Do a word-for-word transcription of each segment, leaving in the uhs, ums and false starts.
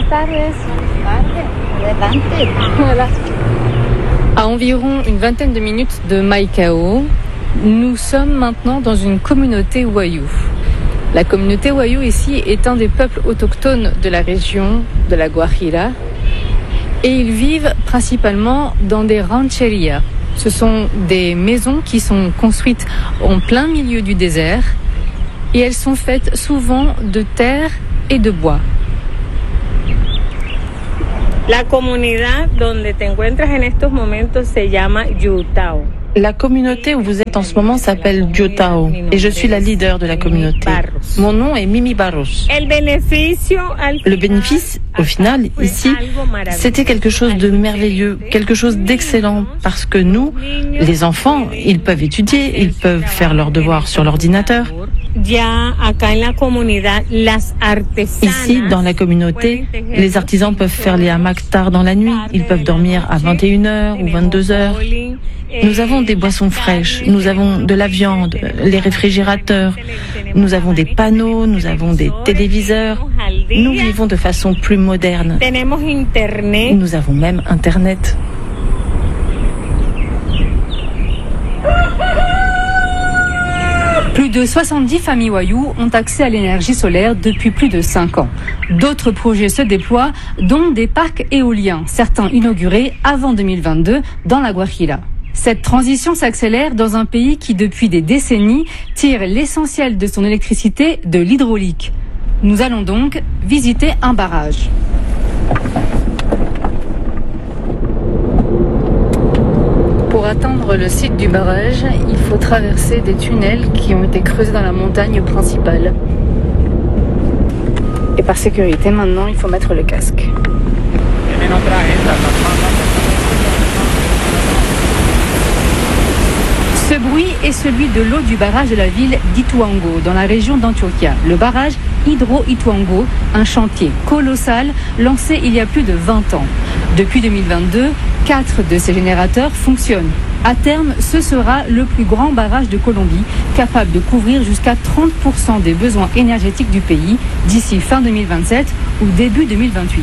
tardes. Voilà. À environ une vingtaine de minutes de Maicao, nous sommes maintenant dans une communauté Wayuu. La communauté Wayuu ici est un des peuples autochtones de la région de la Guajira et ils vivent principalement dans des rancherias. Ce sont des maisons qui sont construites en plein milieu du désert et elles sont faites souvent de terre et de bois. La comunidad donde te encuentras en estos momentos se llama Yutao. La communauté où vous êtes en ce moment s'appelle Yutao et je suis la leader de la communauté. Mon nom est Mimi Barros. Le bénéfice, au final, ici, c'était quelque chose de merveilleux, quelque chose d'excellent parce que nous, les enfants, ils peuvent étudier, ils peuvent faire leurs devoirs sur l'ordinateur. Ici, dans la communauté, les artisans peuvent faire les hamacs tard dans la nuit, ils peuvent dormir à vingt et une heures ou vingt-deux heures. Nous avons des boissons fraîches, nous avons de la viande, les réfrigérateurs, nous avons des panneaux, nous avons des téléviseurs. Nous vivons de façon plus moderne. Nous avons même Internet. Plus de soixante-dix familles Wayuu ont accès à l'énergie solaire depuis plus de cinq ans. D'autres projets se déploient, dont des parcs éoliens, certains inaugurés avant deux mille vingt-deux dans la Guajira. Cette transition s'accélère dans un pays qui, depuis des décennies, tire l'essentiel de son électricité de l'hydraulique. Nous allons donc visiter un barrage. Pour atteindre le site du barrage, il faut traverser des tunnels qui ont été creusés dans la montagne principale. Et par sécurité, maintenant, il faut mettre le casque. Ce bruit est celui de l'eau du barrage de la ville d'Ituango, dans la région d'Antioquia. Le barrage Hydro-Ituango, un chantier colossal lancé il y a plus de vingt ans. Depuis deux mille vingt-deux, quatre de ces générateurs fonctionnent. À terme, ce sera le plus grand barrage de Colombie, capable de couvrir jusqu'à trente pour cent des besoins énergétiques du pays d'ici fin deux mille vingt-sept ou début deux mille vingt-huit.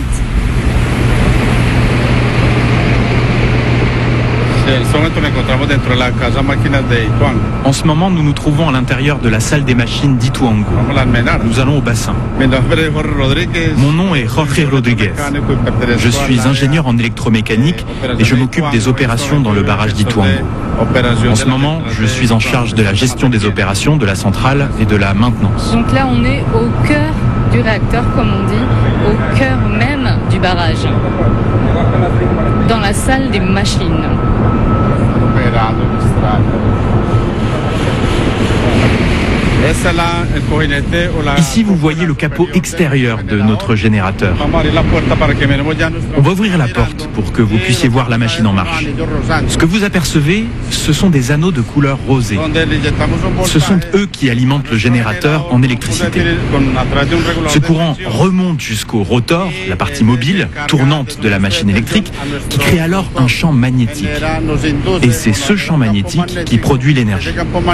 En ce moment, nous nous trouvons à l'intérieur de la salle des machines d'Ituango. Nous allons au bassin. Mon nom est Jorge Rodriguez. Je suis ingénieur en électromécanique et je m'occupe des opérations dans le barrage d'Ituango. En ce moment, je suis en charge de la gestion des opérations, de la centrale et de la maintenance. Donc là, on est au cœur du réacteur, comme on dit, au cœur même du barrage, dans la salle des machines. Ici, vous voyez le capot extérieur de notre générateur. On va ouvrir la porte pour que vous puissiez voir la machine en marche. Ce que vous apercevez, ce sont des anneaux de couleur rosée. Ce sont eux qui alimentent le générateur en électricité. Ce courant remonte jusqu'au rotor, la partie mobile, tournante de la machine électrique, qui crée alors un champ magnétique. Et c'est ce champ magnétique qui produit l'énergie.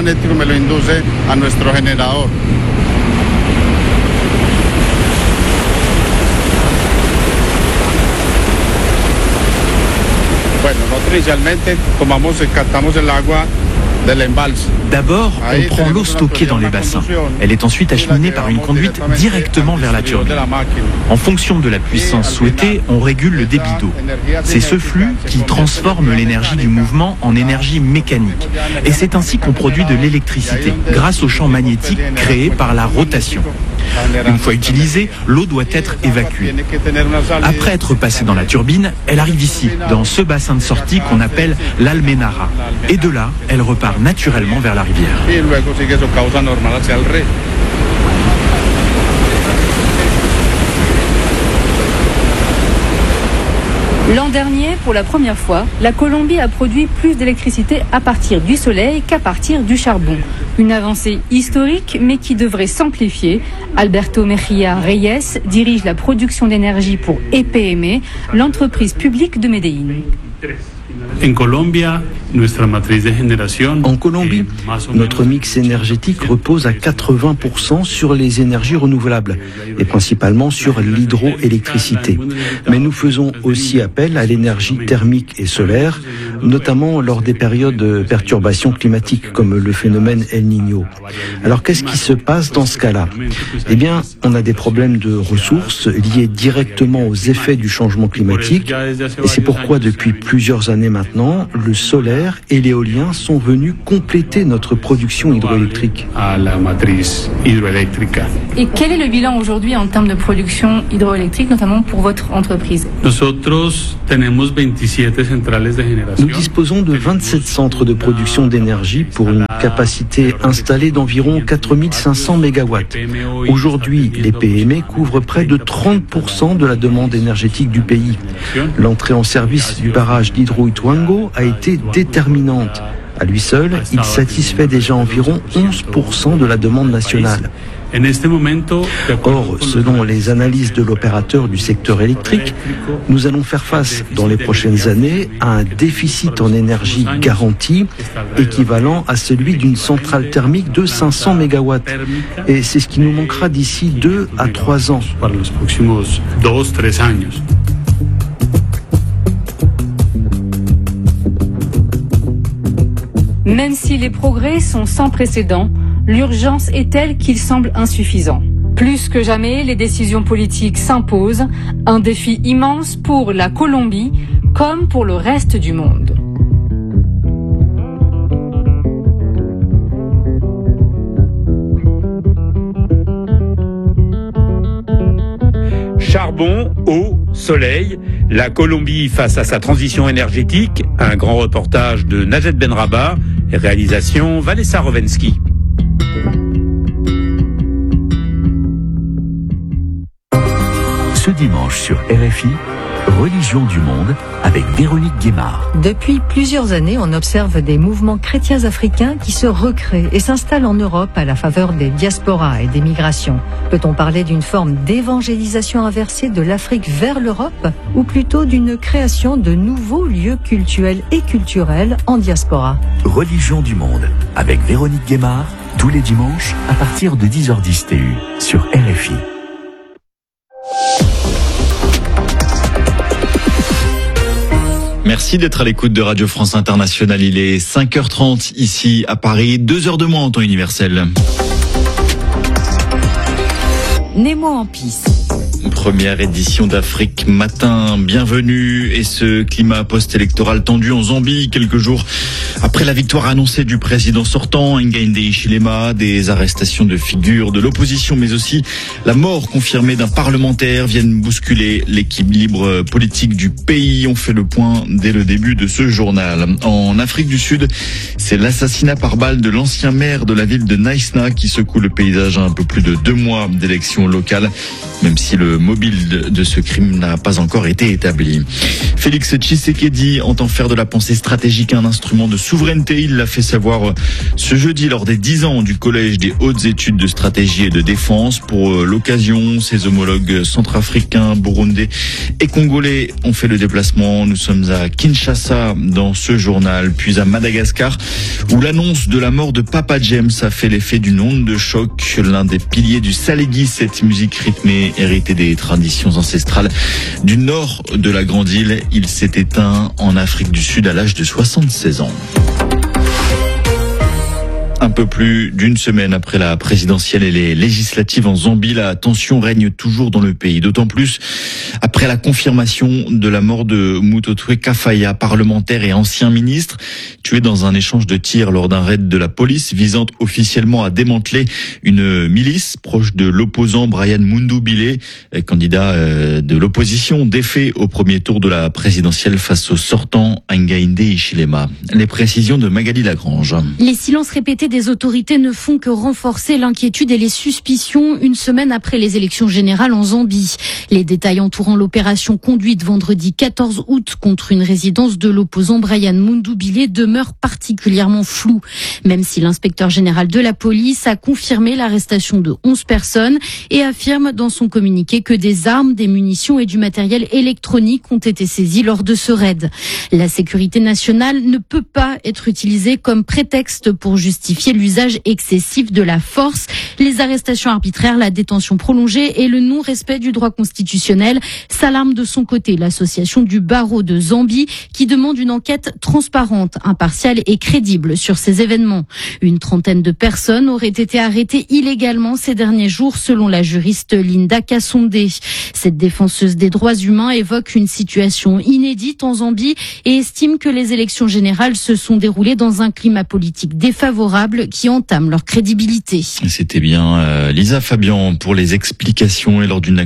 D'abord, on prend l'eau stockée dans les bassins. Elle est ensuite acheminée par une conduite directement vers la turbine. En fonction de la puissance souhaitée, on régule le débit d'eau. C'est ce flux qui transforme l'énergie du mouvement en énergie mécanique. Et c'est ainsi qu'on produit de l'électricité, grâce au champ magnétique créé par la rotation. Une fois utilisée, l'eau doit être évacuée. Après être passée dans la turbine, elle arrive ici, dans ce bassin de sortie qu'on appelle l'Almenara. Et de là, elle repart naturellement vers la rivière. L'an dernier, pour la première fois, la Colombie a produit plus d'électricité à partir du soleil qu'à partir du charbon. Une avancée historique, mais qui devrait s'amplifier. Alberto Mejía Reyes dirige la production d'énergie pour E P M, l'entreprise publique de Medellín. En Colombie, notre mix énergétique repose à quatre-vingts pour cent sur les énergies renouvelables et principalement sur l'hydroélectricité. Mais nous faisons aussi appel à l'énergie thermique et solaire, notamment lors des périodes de perturbations climatiques comme le phénomène El Niño. Alors qu'est-ce qui se passe dans ce cas-là ? Eh bien, on a des problèmes de ressources liés directement aux effets du changement climatique et c'est pourquoi depuis plusieurs années maintenant, le solaire et l'éolien sont venus compléter notre production hydroélectrique. Et quel est le bilan aujourd'hui en termes de production hydroélectrique, notamment pour votre entreprise ? Nous disposons de vingt-sept centres de production d'énergie pour une capacité installée d'environ quatre mille cinq cents mégawatts. Aujourd'hui, les P M E couvrent près de trente pour cent de la demande énergétique du pays. L'entrée en service du barrage d'Hydroituango a été déterminante. À lui seul, il satisfait déjà environ onze pour cent de la demande nationale. Or, selon les analyses de l'opérateur du secteur électrique, nous allons faire face dans les prochaines années à un déficit en énergie garanti équivalent à celui d'une centrale thermique de cinq cents mégawatts. Et c'est ce qui nous manquera d'ici deux à trois ans. Même si les progrès sont sans précédent, l'urgence est telle qu'il semble insuffisant. Plus que jamais, les décisions politiques s'imposent, un défi immense pour la Colombie comme pour le reste du monde. Charbon, eau, soleil, la Colombie face à sa transition énergétique, un grand reportage de Najet Benrabah, réalisation Vanessa Rovensky. Ce dimanche sur R F I, Religion du monde avec Véronique Guémard. Depuis plusieurs années, on observe des mouvements chrétiens africains qui se recréent et s'installent en Europe à la faveur des diasporas et des migrations. Peut-on parler d'une forme d'évangélisation inversée de l'Afrique vers l'Europe ou plutôt d'une création de nouveaux lieux cultuels et culturels en diaspora ? Religion du monde avec Véronique Guémard, tous les dimanches à partir de dix heures dix T U sur R F I. Merci d'être à l'écoute de Radio France Internationale. Il est cinq heures trente ici à Paris, deux heures de moins en temps universel. Nemo en piste. Première édition d'Afrique Matin, bienvenue. Et ce climat post-électoral tendu en Zambie, quelques jours après la victoire annoncée du président sortant, Hakainde Hichilema, des arrestations de figures de l'opposition, mais aussi la mort confirmée d'un parlementaire viennent bousculer l'équilibre politique du pays. On fait le point dès le début de ce journal. En Afrique du Sud, c'est l'assassinat par balle de l'ancien maire de la ville de Naïsna qui secoue le paysage à un peu plus de deux mois d'élections locales, même si le mobile de ce crime n'a pas encore été établi. Félix Tshisekedi entend faire de la pensée stratégique un instrument de souveraineté. Il l'a fait savoir ce jeudi lors des dix ans du Collège des hautes études de stratégie et de défense. Pour l'occasion, ses homologues centrafricains, burundais et congolais ont fait le déplacement. Nous sommes à Kinshasa dans ce journal, puis à Madagascar, où l'annonce de la mort de Papa James a fait l'effet d'une onde de choc. L'un des piliers du Salégui, cette musique rythmée héritée des traditions ancestrales du nord de la Grande Île. Il s'est éteint en Afrique du Sud à l'âge de soixante-seize ans. Un peu plus d'une semaine après la présidentielle et les législatives en Zambie, la tension règne toujours dans le pays. D'autant plus après la confirmation de la mort de Mutotwe Kafaya, parlementaire et ancien ministre, tué dans un échange de tirs lors d'un raid de la police visant officiellement à démanteler une milice proche de l'opposant Brian Mundubile, candidat de l'opposition, défait au premier tour de la présidentielle face au sortant Hakainde Hichilema. Les précisions de Magali Lagrange. Les silences répétés des autorités ne font que renforcer l'inquiétude et les suspicions une semaine après les élections générales en Zambie. Les détails Antoine entourant l'opération conduite vendredi quatorze août contre une résidence de l'opposant Brian Mundubile demeure particulièrement floue. Même si l'inspecteur général de la police a confirmé l'arrestation de onze personnes et affirme dans son communiqué que des armes, des munitions et du matériel électronique ont été saisis lors de ce raid. La sécurité nationale ne peut pas être utilisée comme prétexte pour justifier l'usage excessif de la force, les arrestations arbitraires, la détention prolongée et le non-respect du droit constitutionnel, s'alarme de son côté l'association du barreau de Zambie qui demande une enquête transparente, impartiale et crédible sur ces événements. Une trentaine de personnes auraient été arrêtées illégalement ces derniers jours selon la juriste Linda Kassondé. Cette défenseuse des droits humains évoque une situation inédite en Zambie et estime que les élections générales se sont déroulées dans un climat politique défavorable qui entame leur crédibilité. C'était bien euh, Lisa Fabian pour les explications et lors d'une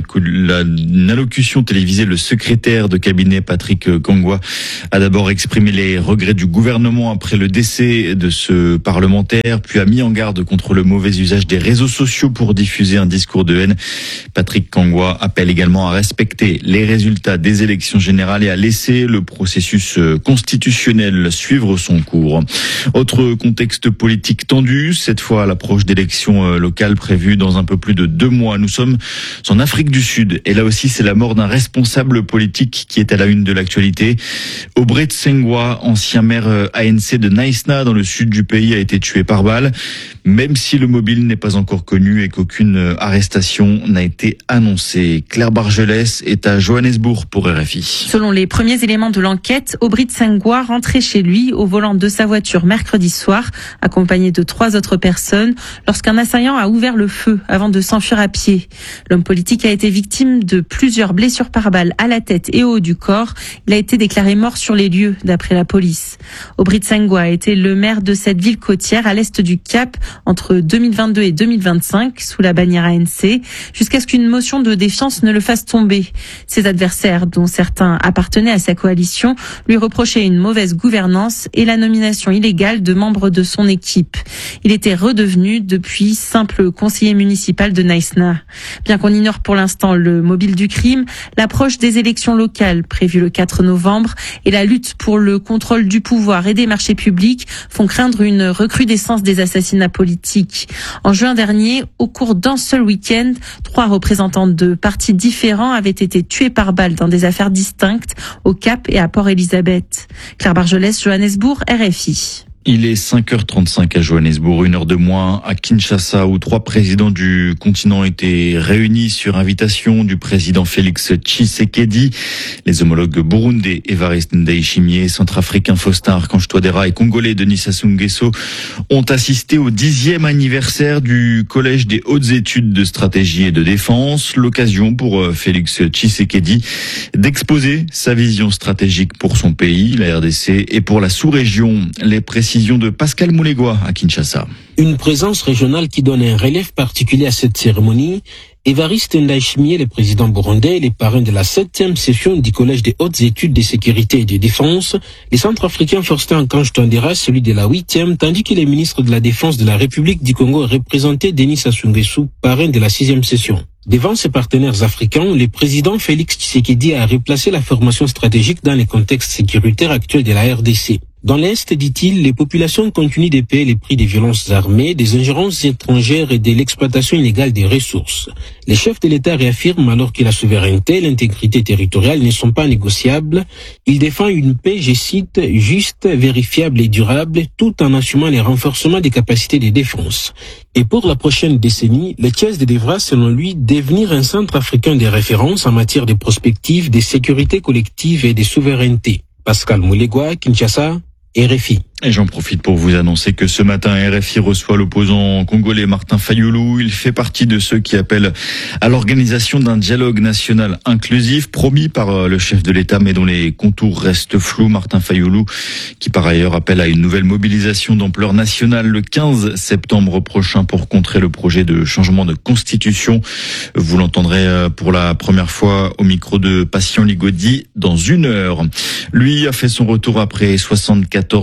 une allocution télévisée, le secrétaire de cabinet Patrick Kangwa a d'abord exprimé les regrets du gouvernement après le décès de ce parlementaire, puis a mis en garde contre le mauvais usage des réseaux sociaux pour diffuser un discours de haine. Patrick Kangwa appelle également à respecter les résultats des élections générales et à laisser le processus constitutionnel suivre son cours. Autre contexte politique tendu, cette fois à l'approche d'élections locales prévues dans un peu plus de deux mois. Nous sommes en Afrique du Sud et là aussi c'est la mort d'un responsable politique qui est à la une de l'actualité. Obret Sengwa, ancien maire A N C de Naïsna dans le sud du pays, a été tué par balle, même si le mobile n'est pas encore connu et qu'aucune arrestation n'a été annoncée. Claire Bargelès est à Johannesburg pour R F I. Selon les premiers éléments de l'enquête, Obret Sengwa rentrait chez lui au volant de sa voiture mercredi soir, accompagné de trois autres personnes, lorsqu'un assaillant a ouvert le feu avant de s'enfuir à pied. L'homme politique a été victime de plusieurs blessures par balle à la tête et au haut du corps. Il a été déclaré mort sur les lieux, d'après la police. Obret Sengwa a été le maire de cette ville côtière à l'est du Cap entre deux mille vingt-deux et deux mille vingt-cinq, sous la bannière A N C, jusqu'à ce qu'une motion de défiance ne le fasse tomber. Ses adversaires, dont certains appartenaient à sa coalition, lui reprochaient une mauvaise gouvernance et la nomination illégale de membres de son équipe. Il était redevenu depuis simple conseiller municipal de Naïsna. Bien qu'on ignore pour l'instant le mobile du crime, l'approche des élections locales prévues le quatre novembre et la lutte pour le contrôle du pouvoir et des marchés publics font craindre une recrudescence des assassinats politiques. En juin dernier, au cours d'un seul week-end, trois représentants de partis différents avaient été tués par balle dans des affaires distinctes au Cap et à Port-Elizabeth. Claire Bargelès, Johannesburg, R F I. Il est cinq heures trente-cinq à Johannesburg, une heure de moins à Kinshasa, où trois présidents du continent étaient réunis sur invitation du président Félix Tshisekedi. Les homologues burundais Evariste Ndayishimiye, centrafricain Faustin Archange Touadéra et congolais Denis Sassou Nguesso ont assisté au dixième anniversaire du Collège des hautes études de stratégie et de défense. L'occasion pour Félix Tshisekedi d'exposer sa vision stratégique pour son pays, la R D C, et pour la sous-région. Les précisions de Pascal Moulegua à Kinshasa. Une présence régionale qui donne un relief particulier à cette cérémonie. Evariste Ndayishimiye, le président burundais, les parrains de la septième session du Collège des hautes études de sécurité et de défense, les centrafricains Faustin Archange Touadéra, celui de la huitième, tandis que les ministres de la Défense de la République du Congo représentaient Denis Sassou Nguesso, parrain de la sixième session. Devant ses partenaires africains, le président Félix Tshisekedi a replacé la formation stratégique dans le contexte sécuritaire actuel de la R D C. Dans l'Est, dit-il, les populations continuent de payer les prix des violences armées, des ingérences étrangères et de l'exploitation illégale des ressources. Les chefs de l'État réaffirment alors que la souveraineté et l'intégrité territoriale ne sont pas négociables. Ils défendent une paix, je cite, juste, vérifiable et durable, tout en assumant les renforcements des capacités de défense. Et pour la prochaine décennie, le Tchad devra, selon lui, devenir un centre africain de référence en matière de prospective, de sécurité collective et de souveraineté. Pascal Moulegua, Kinshasa, R F I. Et j'en profite pour vous annoncer que ce matin, R F I reçoit l'opposant congolais Martin Fayulu. Il fait partie de ceux qui appellent à l'organisation d'un dialogue national inclusif promis par le chef de l'État, mais dont les contours restent flous. Martin Fayulu, qui par ailleurs appelle à une nouvelle mobilisation d'ampleur nationale le quinze septembre prochain pour contrer le projet de changement de constitution. Vous l'entendrez pour la première fois au micro de Patient Ligodi dans une heure. Lui a fait son retour après soixante-quatorze jours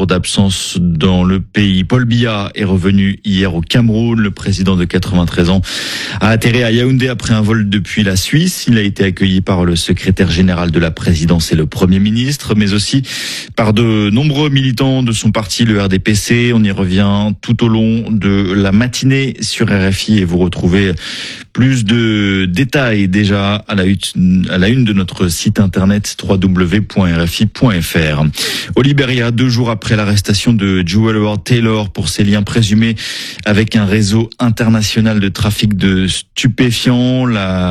jours d'absence dans le pays. Paul Biya est revenu hier au Cameroun. Le président de quatre-vingt-treize ans a atterri à Yaoundé après un vol depuis la Suisse. Il a été accueilli par le secrétaire général de la présidence et le premier ministre, mais aussi par de nombreux militants de son parti, le R D P C. On y revient tout au long de la matinée sur R F I et vous retrouvez plus de détails déjà à la une, à la une de notre site internet w w w point r f i point f r. Au Libéria, deux jours après l'arrestation de Jewel Howard Taylor pour ses liens présumés avec un réseau international de trafic de stupéfiants,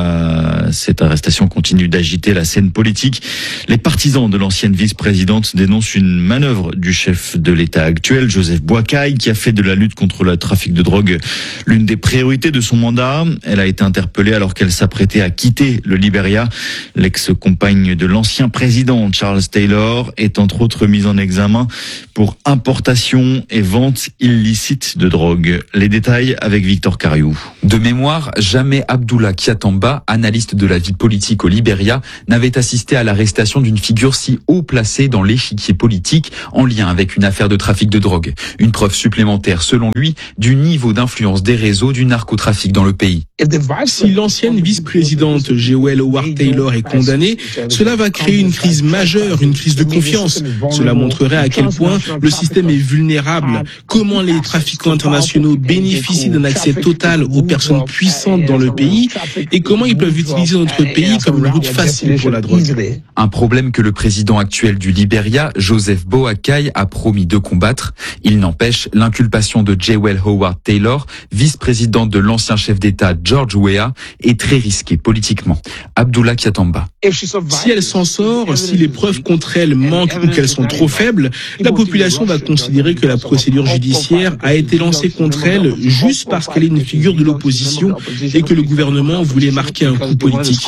la... cette arrestation continue d'agiter la scène politique. Les partisans de l'ancienne vice-présidente dénoncent une manœuvre du chef de l'État actuel, Joseph Boakai, qui a fait de la lutte contre le trafic de drogue l'une des priorités de son mandat. Elle a été interpellée alors qu'elle s'apprêtait à quitter le Libéria. L'ex-compagne de l'ancien président Charles Taylor est entre autres mise en examen pour importation et vente illicite de drogue. Les détails avec Victor Cariou. De mémoire, jamais Abdullah Kiatamba, analyste de la vie politique au Libéria, n'avait assisté à l'arrestation d'une figure si haut placée dans l'échiquier politique en lien avec une affaire de trafic de drogue. Une preuve supplémentaire, selon lui, du niveau d'influence des réseaux du narcotrafic dans le pays. Si l'ancienne vice-présidente Jewel Howard Taylor est condamnée, cela va créer une crise majeure, une crise de confiance. Cela montrerait à quel point le système est vulnérable, comment les trafiquants internationaux bénéficient d'un accès total aux personnes puissantes dans le pays et comment ils peuvent utiliser notre pays comme une route facile pour la drogue. Un problème que le président actuel du Libéria, Joseph Boakai, a promis de combattre. Il n'empêche, l'inculpation de Jewel Howard Taylor, vice-présidente de l'ancien chef d'État George Weah, est très risquée politiquement. Abdullah Kiatamba. Si elle s'en sort, si les preuves contre elle manquent ou qu'elles sont trop faibles, la population va considérer que la procédure judiciaire a été lancée contre elle juste parce qu'elle est une figure de l'opposition et que le gouvernement voulait marquer un coup politique.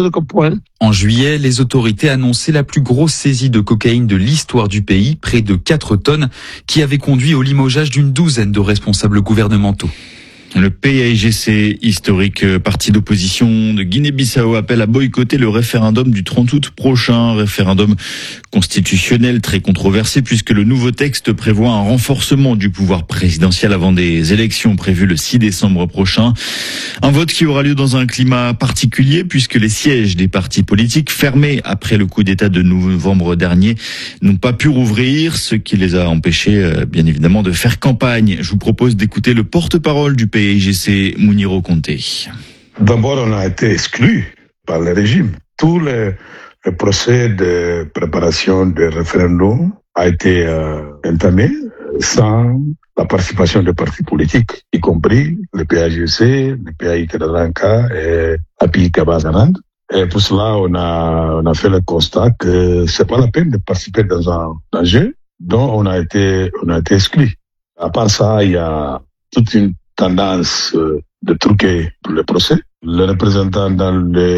En juillet, les autorités annonçaient la plus grosse saisie de cocaïne de l'histoire du pays, près de quatre tonnes, qui avait conduit au limogeage d'une douzaine de responsables gouvernementaux. Le P A I G C, historique parti d'opposition de Guinée-Bissau, appelle à boycotter le référendum du trente août prochain. Référendum constitutionnel très controversé puisque le nouveau texte prévoit un renforcement du pouvoir présidentiel avant des élections prévues le six décembre prochain. Un vote qui aura lieu dans un climat particulier puisque les sièges des partis politiques fermés après le coup d'État de novembre dernier n'ont pas pu rouvrir, ce qui les a empêchés, bien évidemment, de faire campagne. Je vous propose d'écouter le porte-parole du P A I G C, Mouniro Conté. D'abord, on a été exclus par le régime. Tout le, le procès de préparation du référendum a été euh, entamé sans la participation des partis politiques, y compris le P A I G C, le P A I Kadaranka et A P I Kabazarand. Et pour cela, on a, on a fait le constat que c'est pas la peine de participer dans un, un jeu dont on a été, on a été exclu. À part ça, il y a toute une tendance de truquer le procès. Les représentants dans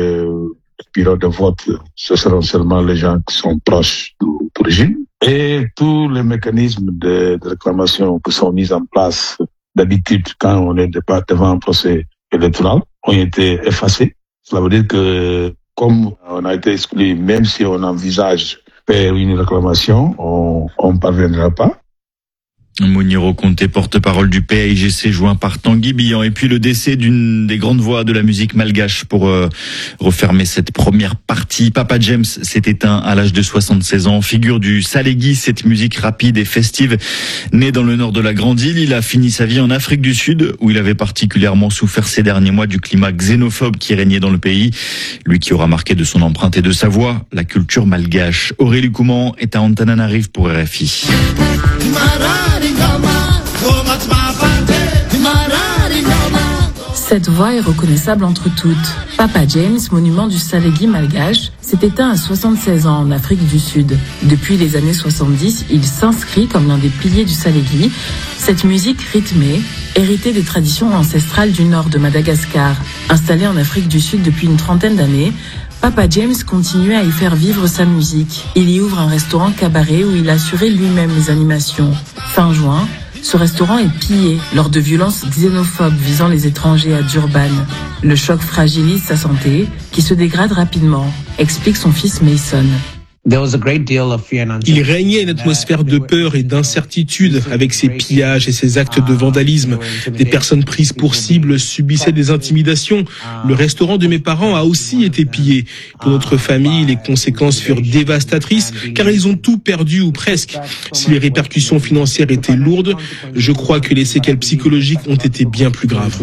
le bureau de vote, ce seront seulement les gens qui sont proches du, du régime. Et tous les mécanismes de, de réclamation qui sont mis en place d'habitude quand on est devant un procès électoral ont été effacés. Cela veut dire que comme on a été exclu, même si on envisage faire une réclamation, on ne parviendra pas. Mouniro Conté, porte-parole du P A I G C, joint par Tanguy Bihan. Et puis le décès d'une des grandes voix de la musique malgache pour euh, refermer cette première partie. Papa James s'est éteint à l'âge de soixante-seize ans. Figure du Salégui, cette musique rapide et festive. Né dans le nord de la Grande Île, il a fini sa vie en Afrique du Sud, où il avait particulièrement souffert ces derniers mois du climat xénophobe qui régnait dans le pays. Lui qui aura marqué de son empreinte et de sa voix la culture malgache. Aurélie Couman est à Antananarive pour R F I. Cette voix est reconnaissable entre toutes. Papa James, monument du Salégui malgache, s'est éteint à soixante-seize ans en Afrique du Sud. Depuis les années soixante-dix, il s'inscrit comme l'un des piliers du Salégui. Cette musique rythmée, héritée des traditions ancestrales du nord de Madagascar, installée en Afrique du Sud depuis une trentaine d'années, Papa James continuait à y faire vivre sa musique. Il y ouvre un restaurant cabaret où il assurait lui-même les animations. Fin juin, ce restaurant est pillé lors de violences xénophobes visant les étrangers à Durban. Le choc fragilise sa santé, qui se dégrade rapidement, explique son fils Mason. Il régnait une atmosphère de peur et d'incertitude avec ces pillages et ces actes de vandalisme. Des personnes prises pour cible subissaient des intimidations. Le restaurant de mes parents a aussi été pillé. Pour notre famille, les conséquences furent dévastatrices car ils ont tout perdu ou presque. Si les répercussions financières étaient lourdes, je crois que les séquelles psychologiques ont été bien plus graves.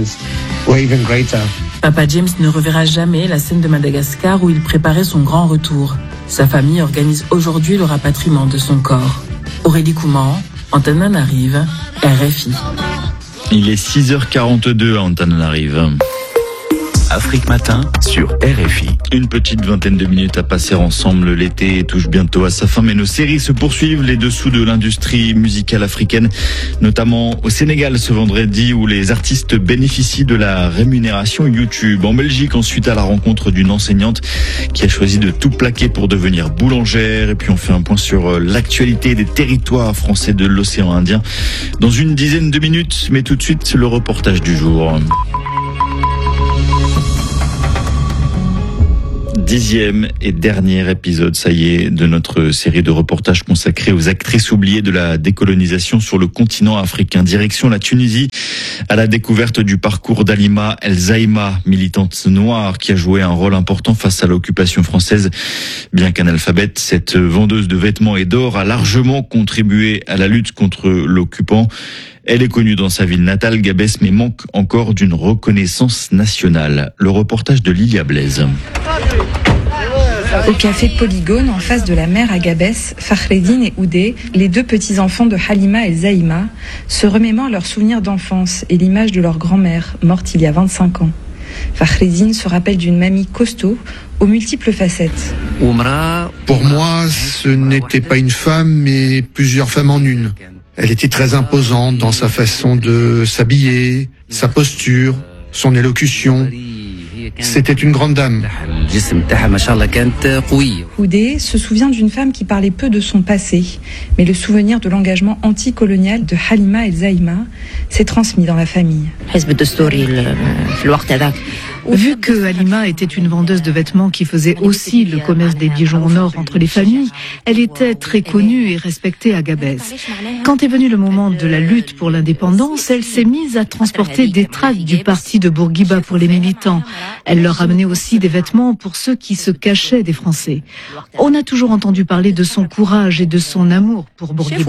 Papa James ne reverra jamais la scène de Madagascar où il préparait son grand retour. Sa famille organise aujourd'hui le rapatriement de son corps. Aurélie Couman, Antananarive, R F I. Il est six heures quarante-deux à Antananarive. Afrique Matin sur R F I. Une petite vingtaine de minutes à passer ensemble. L'été touche bientôt à sa fin, mais nos séries se poursuivent. Les dessous de l'industrie musicale africaine, notamment au Sénégal ce vendredi, où les artistes bénéficient de la rémunération YouTube. En Belgique, ensuite, à la rencontre d'une enseignante qui a choisi de tout plaquer pour devenir boulangère. Et puis on fait un point sur l'actualité des territoires français de l'océan Indien dans une dizaine de minutes. Mais tout de suite, le reportage du jour. Dixième et dernier épisode, ça y est, de notre série de reportages consacrés aux actrices oubliées de la décolonisation sur le continent africain. Direction la Tunisie, à la découverte du parcours d'Halima El Zaïma, militante noire qui a joué un rôle important face à l'occupation française. Bien qu'analphabète, cette vendeuse de vêtements et d'or a largement contribué à la lutte contre l'occupant. Elle est connue dans sa ville natale, Gabès, mais manque encore d'une reconnaissance nationale. Le reportage de Lilia Blaise. Au café Polygone, en face de la mer à Gabès, Fakhreddine et Oudé, les deux petits-enfants de Halima El Zaïma, se remémorent leurs souvenirs d'enfance et l'image de leur grand-mère, morte il y a vingt-cinq ans. Fakhreddine se rappelle d'une mamie costaud, aux multiples facettes. Pour moi, ce n'était pas une femme, mais plusieurs femmes en une. Elle était très imposante dans sa façon de s'habiller, sa posture, son élocution. C'était une grande dame. Oudé se souvient d'une femme qui parlait peu de son passé, mais le souvenir de l'engagement anticolonial de Halima El Zaïma s'est transmis dans la famille. Vu que Halima était une vendeuse de vêtements qui faisait aussi le commerce des bijoux en or entre les familles, elle était très connue et respectée à Gabès. Quand est venu le moment de la lutte pour l'indépendance, elle s'est mise à transporter des tracts du parti de Bourguiba pour les militants. Elle leur amenait aussi des vêtements pour ceux qui se cachaient des Français. On a toujours entendu parler de son courage et de son amour pour Bourguiba.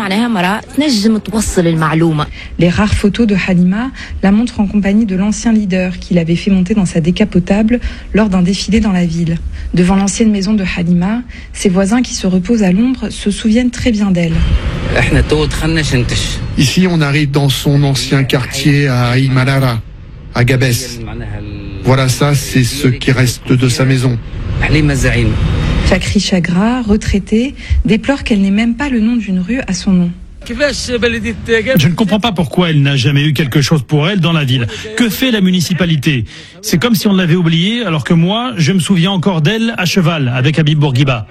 Les rares photos de Halima la montrent en compagnie de l'ancien leader qui l'avait fait monter dans sa décapotable lors d'un défilé dans la ville. Devant l'ancienne maison de Halima, ses voisins qui se reposent à l'ombre se souviennent très bien d'elle. Ici, on arrive dans son ancien quartier à Imarara, à Gabès. Voilà, ça, c'est ce qui reste de sa maison. Fakri Chagra, retraitée, déplore qu'elle n'ait même pas le nom d'une rue à son nom. Je ne comprends pas pourquoi elle n'a jamais eu quelque chose pour elle dans la ville. Que fait la municipalité? C'est comme si on l'avait oubliée, alors que moi, je me souviens encore d'elle à cheval, avec Habib Bourguiba.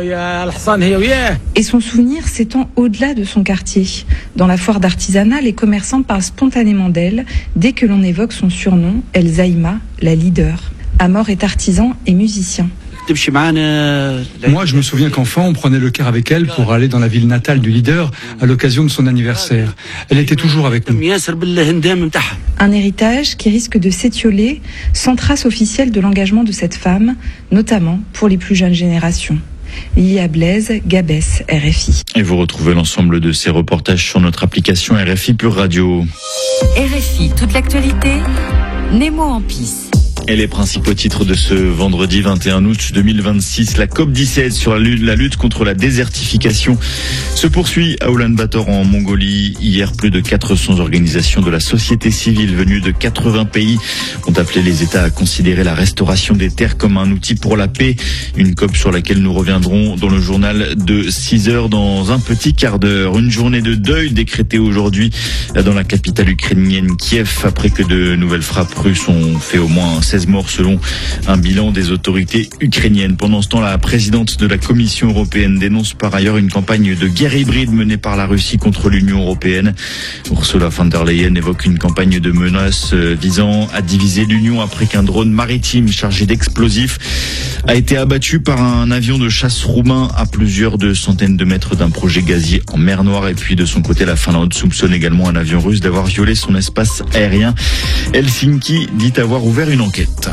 Et son souvenir s'étend au-delà de son quartier. Dans la foire d'artisanat, les commerçants parlent spontanément d'elle dès que l'on évoque son surnom, El Zaïma, la leader. Amor est artisan et musicien. Moi, je me souviens qu'enfant, on prenait le car avec elle pour aller dans la ville natale du leader à l'occasion de son anniversaire. Elle était toujours avec nous. Un héritage qui risque de s'étioler sans trace officielle de l'engagement de cette femme, notamment pour les plus jeunes générations. Lilia Blaise, Gabès, R F I. Et vous retrouvez l'ensemble de ces reportages sur notre application R F I Pure Radio. R F I, toute l'actualité, Nemo en piste. Et les principaux titres de ce vendredi vingt et un août deux mille vingt-six, la COP dix-sept sur la lutte, la lutte contre la désertification se poursuit à Ulaanbaatar en Mongolie. Hier, plus de quatre cents organisations de la société civile venues de quatre-vingts pays ont appelé les États à considérer la restauration des terres comme un outil pour la paix. Une COP sur laquelle nous reviendrons dans le journal de six heures dans un petit quart d'heure. Une journée de deuil décrétée aujourd'hui dans la capitale ukrainienne Kiev après que de nouvelles frappes russes ont fait au moins seize morts selon un bilan des autorités ukrainiennes. Pendant ce temps, la présidente de la Commission européenne dénonce par ailleurs une campagne de guerre hybride menée par la Russie contre l'Union européenne. Ursula von der Leyen évoque une campagne de menaces visant à diviser l'Union après qu'un drone maritime chargé d'explosifs a été abattu par un avion de chasse roumain à plusieurs de centaines de mètres d'un projet gazier en mer Noire. Et puis de son côté, la Finlande soupçonne également un avion russe d'avoir violé son espace aérien. Helsinki dit avoir ouvert une enquête.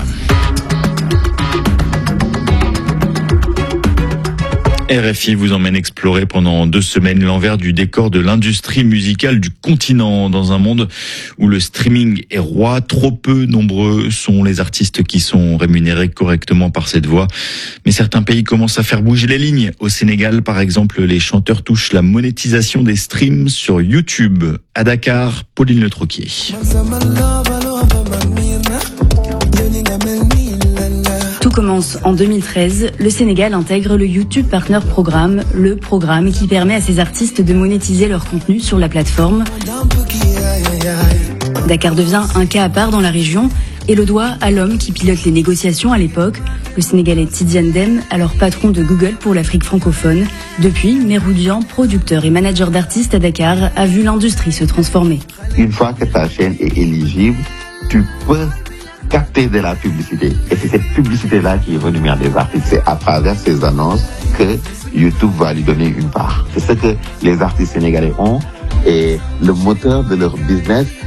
R F I vous emmène explorer pendant deux semaines l'envers du décor de l'industrie musicale du continent. Dans un monde où le streaming est roi, trop peu nombreux sont les artistes qui sont rémunérés correctement par cette voie. Mais certains pays commencent à faire bouger les lignes. Au Sénégal, par exemple, les chanteurs touchent la monétisation des streams sur YouTube. À Dakar, Pauline Le Troquier. Tout commence en deux mille treize. Le Sénégal intègre le YouTube Partner Programme, le programme qui permet à ses artistes de monétiser leur contenu sur la plateforme. Dakar devient un cas à part dans la région et le doigt à l'homme qui pilote les négociations à l'époque, le Sénégalais Tidiane Dème, alors patron de Google pour l'Afrique francophone. Depuis, Meroudian, producteur et manager d'artistes à Dakar, a vu l'industrie se transformer. Une fois que ta chaîne est éligible, tu peux capter de la publicité. Et c'est cette publicité-là qui est rémunérée des artistes. C'est à travers ces annonces que YouTube va lui donner une part. C'est ce que les artistes sénégalais ont. Et le moteur de leur business,